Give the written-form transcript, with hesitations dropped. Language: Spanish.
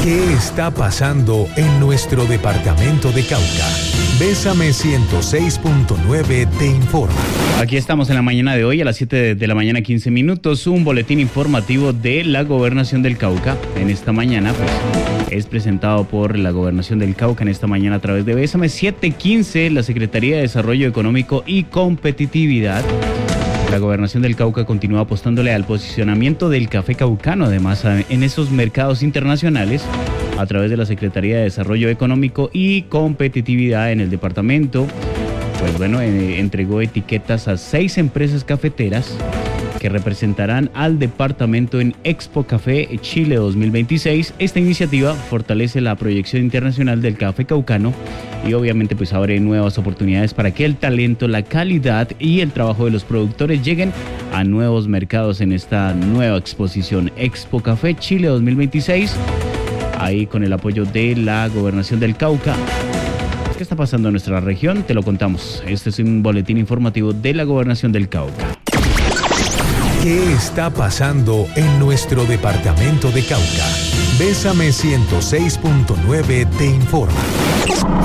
¿Qué está pasando en nuestro departamento de Cauca? Bésame 106.9 te informa. Aquí estamos en la mañana de hoy a las 7 de la mañana 15 minutos, un boletín informativo de la Gobernación del Cauca. En esta mañana pues es presentado por la Gobernación del Cauca en esta mañana a través de Bésame 715, la Secretaría de Desarrollo Económico y Competitividad. La Gobernación del Cauca continúa apostándole al posicionamiento del café caucano, además en esos mercados internacionales, a través de la Secretaría de Desarrollo Económico y Competitividad en el departamento. Pues bueno, entregó etiquetas a 6 empresas cafeteras que representarán al departamento en Expo Café Chile 2026. Esta iniciativa fortalece la proyección internacional del café caucano y obviamente pues abre nuevas oportunidades para que el talento, la calidad y el trabajo de los productores lleguen a nuevos mercados en esta nueva exposición Expo Café Chile 2026, ahí con el apoyo de la Gobernación del Cauca. ¿Qué está pasando en nuestra región? Te lo contamos. Este es un boletín informativo de la Gobernación del Cauca. ¿Qué está pasando en nuestro departamento de Cauca? Bésame 106.9 te informa.